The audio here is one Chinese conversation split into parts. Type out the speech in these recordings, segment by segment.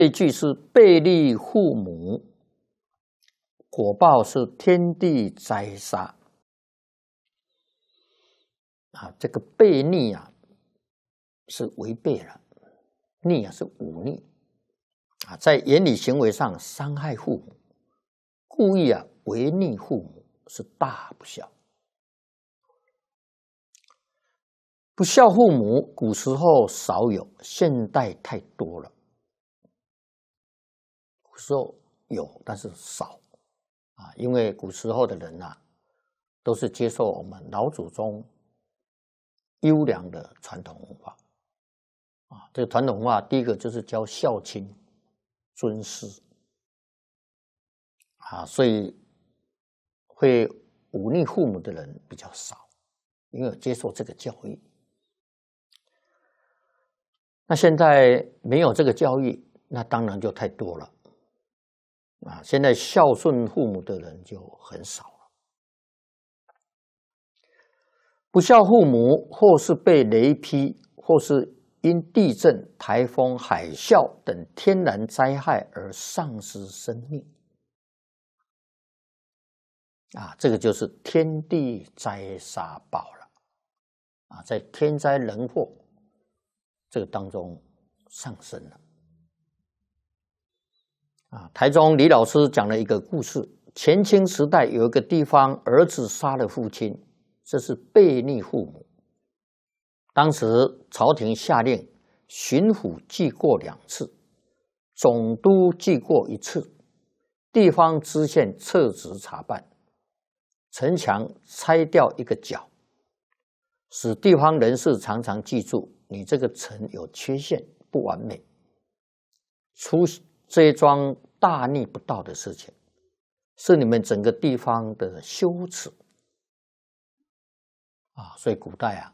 这句是背逆父母，果报是天地灾杀。这个背逆是违背了，逆是忤逆在言语行为上伤害父母，故意违逆父母是大不孝。不孝父母，古时候少有，现代太多了。古时候有，但是少因为古时候的人都是接受我们老祖宗优良的传统文化这个传统文化，第一个就是教孝亲、尊师所以会忤逆父母的人比较少，因为有接受这个教育。那现在没有这个教育，那当然就太多了现在孝顺父母的人就很少了。不孝父母，或是被雷劈，或是因地震、台风、海啸等天然灾害而丧失生命这个就是天地灾杀报了在天灾人祸这个当中上升了台中李老师讲了一个故事，前清时代有一个地方，儿子杀了父亲，这是背逆父母。当时朝廷下令，巡抚记过2次，总督记过1次，地方知县撤职查办，城墙拆掉一个角，使地方人士常常记住你这个城有缺陷，不完美，出这一桩大逆不道的事情，是你们整个地方的羞耻所以古代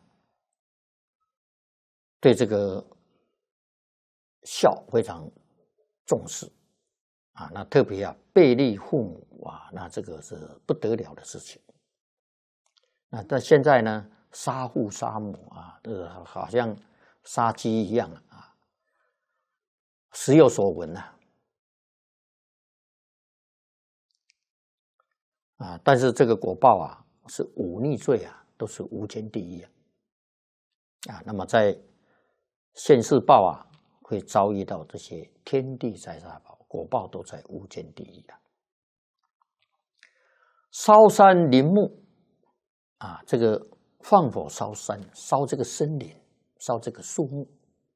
对这个孝非常重视那特别背逆父母那这个是不得了的事情。那但现在呢，杀父杀母好像杀鸡一样时有所闻但是这个果报是忤逆罪都是无间地狱那么在现世报会遭遇到这些天地灾杀报，果报都在无间地狱烧山林木这个放火烧山，烧这个森林，烧这个树木，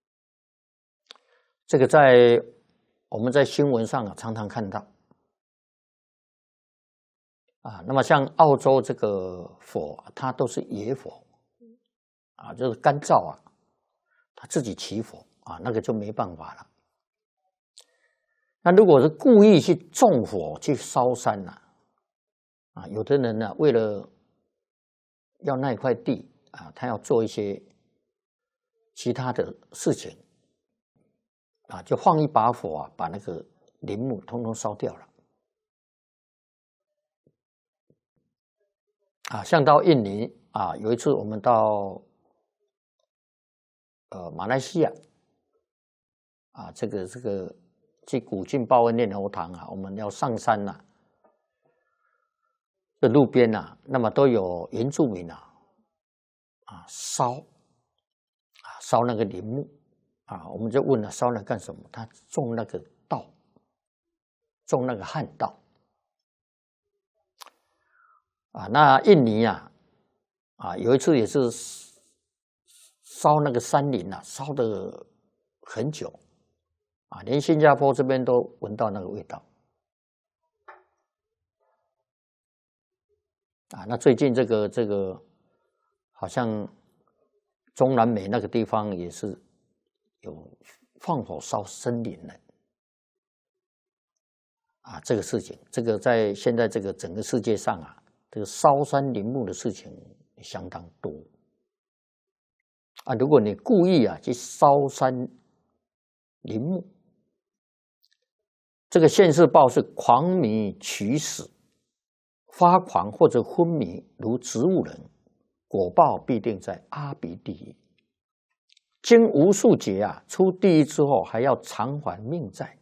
这个我们在新闻上常常看到那么像澳洲这个火它都是野火就是干燥它自己起火那个就没办法了。那如果是故意去纵火去烧山有的人为了要那块地他要做一些其他的事情就放一把火把那个林木通通烧掉了像到印尼有一次我们到马来西亚这个去古晋报恩念佛堂我们要上山这路边那么都有原住民烧那个林木我们就问烧那干什么？他种那个稻，种那个旱稻那印尼有一次也是烧那个山林烧得很久连新加坡这边都闻到那个味道那最近这个好像中南美那个地方也是有放火烧森林的这个事情，这个在现在这个整个世界上这个烧山林木的事情相当多如果你故意去烧山林木，这个现世报是狂迷取死，发狂或者昏迷如植物人，果报必定在阿鼻地狱，经无数劫出地狱之后还要偿还命债，